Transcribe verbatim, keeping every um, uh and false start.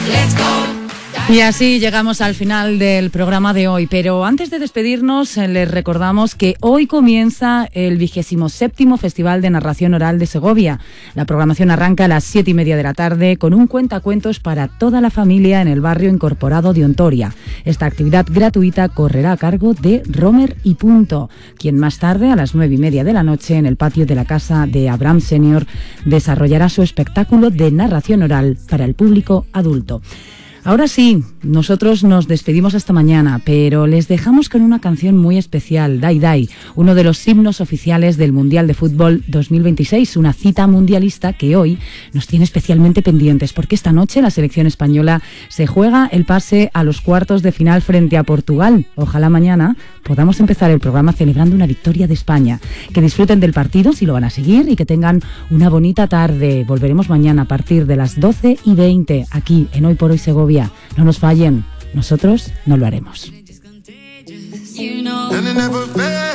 Y así llegamos al final del programa de hoy, pero antes de despedirnos les recordamos que hoy comienza el vigésimo séptimo Festival de Narración Oral de Segovia. La programación arranca a las siete y media de la tarde con un cuentacuentos para toda la familia en el barrio incorporado de Ontoria. Esta actividad gratuita correrá a cargo de Romer y Punto, quien más tarde a las nueve y media de la noche en el patio de la casa de Abraham Senior desarrollará su espectáculo de narración oral para el público adulto. Ahora sí, nosotros nos despedimos hasta mañana, pero les dejamos con una canción muy especial, Dai Dai, uno de los himnos oficiales del Mundial de Fútbol dos mil veintiséis, una cita mundialista que hoy nos tiene especialmente pendientes, porque esta noche la selección española se juega el pase a los cuartos de final frente a Portugal. Ojalá mañana podamos empezar el programa celebrando una victoria de España. Que disfruten del partido si lo van a seguir y que tengan una bonita tarde. Volveremos mañana a partir de las doce y veinte aquí en Hoy por Hoy Segovia. No nos fallen, nosotros no lo haremos.